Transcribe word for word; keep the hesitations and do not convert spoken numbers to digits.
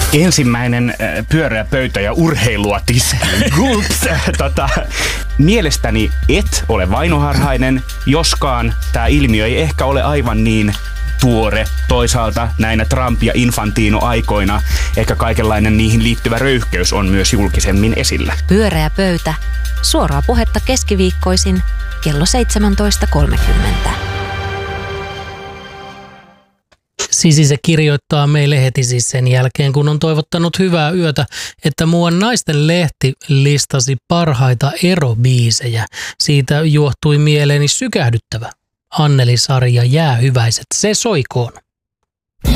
Ensimmäinen äh, pyöreä pöytä ja urheiluotis. Gulps. tota, mielestäni et ole vainoharhainen, joskaan tämä ilmiö ei ehkä ole aivan niin tuore. Toisaalta näinä Trump- ja Infantino-aikoina ehkä kaikenlainen niihin liittyvä röyhkeys on myös julkisemmin esillä. Pyöreä pöytä. Suoraa puhetta keskiviikkoisin kello seitsemäntoista kolmekymmentä. Sisi se kirjoittaa meille heti siis sen jälkeen, kun on toivottanut hyvää yötä, että muuan naisten lehti listasi parhaita erobiisejä. Siitä juohtui mieleeni sykähdyttävä Anneli-sarja Jäähyväiset. Se soikoon.